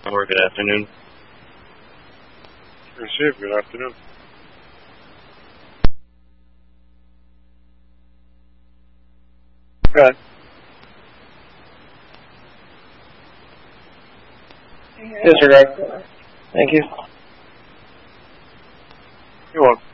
Or good afternoon. Receive. Good afternoon. Good. Disregard. Thank you. You're welcome.